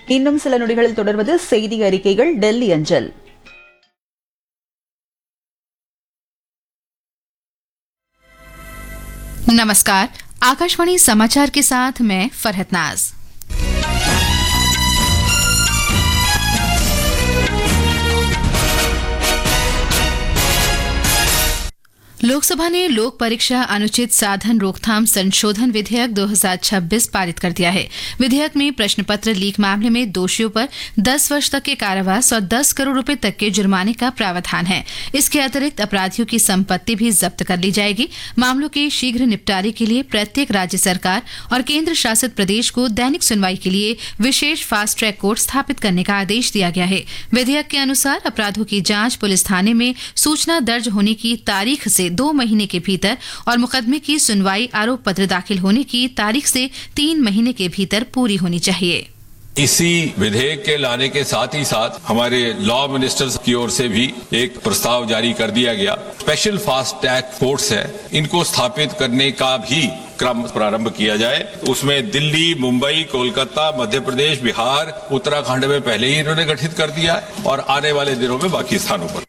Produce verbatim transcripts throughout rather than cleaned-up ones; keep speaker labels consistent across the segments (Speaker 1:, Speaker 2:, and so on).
Speaker 1: இன்னும் சில நொடிகளில் தொடர்வது செய்தி அறிக்கைகள் டெல்லி அஞ்சல்.
Speaker 2: नमस्कार, आकाशवाणी समाचार के साथ मैं फरहत नाज। लोकसभा ने लोक परीक्षा अनुचित साधन रोकथाम संशोधन विधेयक दो हज़ार छब्बीस पारित कर दिया है। विधेयक में प्रश्न पत्र लीक मामले में दोषियों पर दस वर्ष तक के कारावास और दस करोड़ रुपए तक के जुर्माने का प्रावधान है। इसके अतिरिक्त अपराधियों की संपत्ति भी जब्त कर ली जाएगी। मामलों के शीघ्र निपटारे के लिए प्रत्येक राज्य सरकार और केंद्र शासित प्रदेश को दैनिक सुनवाई के लिए विशेष फास्ट ट्रैक कोर्ट स्थापित करने का आदेश दिया गया है। विधेयक के अनुसार अपराधों की जांच पुलिस थाने में सूचना दर्ज होने की तारीख से दो महीने के भीतर और मुकदमे की सुनवाई आरोप पत्र दाखिल होने की तारीख से तीन महीने के भीतर पूरी होनी चाहिए।
Speaker 3: इसी विधेयक के लाने के साथ ही साथ हमारे लॉ मिनिस्टर्स की ओर से भी एक प्रस्ताव जारी कर दिया गया। स्पेशल फास्ट ट्रैक कोर्ट्स है, इनको स्थापित करने का भी क्रम प्रारंभ किया जाए। उसमें दिल्ली, मुंबई, कोलकाता, मध्य प्रदेश, बिहार, उत्तराखंड में पहले ही इन्होंने गठित कर दिया है और आने वाले दिनों में बाकी स्थानों पर।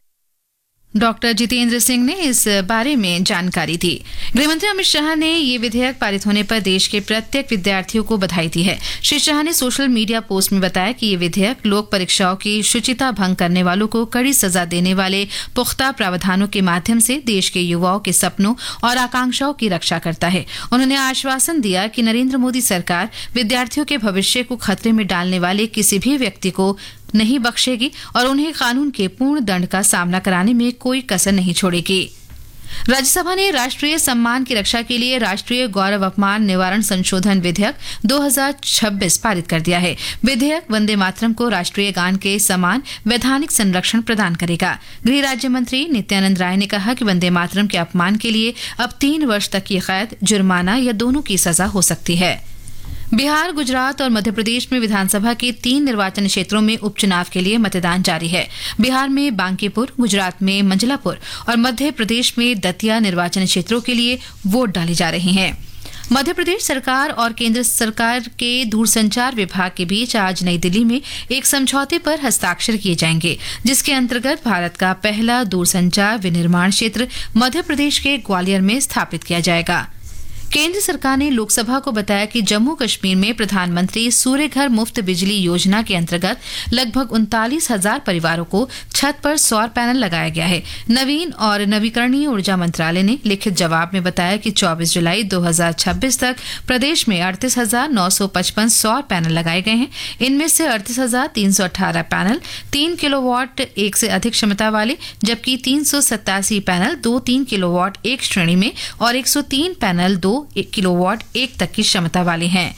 Speaker 2: डॉक्टर जितेंद्र सिंह ने इस बारे में जानकारी दी। गृहमंत्री अमित शाह ने ये विधेयक पारित होने पर देश के प्रत्येक विद्यार्थियों को बधाई दी है। श्री शाह ने सोशल मीडिया पोस्ट में बताया कि ये विधेयक लोक परीक्षाओं की शुचिता भंग करने वालों को कड़ी सजा देने वाले पुख्ता प्रावधानों के माध्यम से देश के युवाओं के सपनों और आकांक्षाओं की रक्षा करता है। उन्होंने आश्वासन दिया कि नरेंद्र मोदी सरकार विद्यार्थियों के भविष्य को खतरे में डालने वाले किसी भी व्यक्ति को नहीं बख्शेगी और उन्हें कानून के पूर्ण दंड का सामना कराने में कोई कसर नहीं छोड़ेगी। राज्यसभा ने राष्ट्रीय सम्मान की रक्षा के लिए राष्ट्रीय गौरव अपमान निवारण संशोधन विधेयक दो हज़ार छब्बीस पारित कर दिया है। विधेयक वंदे मातरम को राष्ट्रीय गान के समान वैधानिक संरक्षण प्रदान करेगा। गृह राज्य मंत्री नित्यानंद राय ने कहा कि वंदे मातरम के अपमान के लिए अब तीन वर्ष तक की कैद, जुर्माना या दोनों की सजा हो सकती है। बिहार, गुजरात और मध्य प्रदेश में विधानसभा के तीन निर्वाचन क्षेत्रों में उपचुनाव के लिए मतदान जारी है। बिहार में बांकीपुर, गुजरात में मंजलापुर और मध्य प्रदेश में दतिया निर्वाचन क्षेत्रों के लिए वोट डाले जा रहे हैं। मध्य प्रदेश सरकार और केंद्र सरकार के दूरसंचार विभाग के बीच आज नई दिल्ली में एक समझौते पर हस्ताक्षर किए जाएंगे, जिसके अंतर्गत भारत का पहला दूरसंचार विनिर्माण क्षेत्र मध्य प्रदेश के ग्वालियर में स्थापित किया जाएगा। केंद्र सरकार ने लोकसभा को बताया कि जम्मू कश्मीर में प्रधानमंत्री सूर्य घर मुफ्त बिजली योजना के अंतर्गत लगभग उनतालीस हजार परिवारों को छत पर सौर पैनल लगाया गया है। नवीन और नवीकरणीय ऊर्जा मंत्रालय ने लिखित जवाब में बताया कि चौबीस जुलाई दो हज़ार छब्बीस तक प्रदेश में अड़तीस हजार नौ सौ पचपन सौर पैनल लगाए गए हैं। इनमें से अड़तीस हजार तीन सौ अठारह पैनल तीन किलोवाट एक से अधिक क्षमता वाले, जबकि तीन सौ सत्तासी पैनल दो तीन किलोवाट एक श्रेणी में और एक सौ तीन पैनल दो एक किलोवाट एक तक की क्षमता वाले हैं।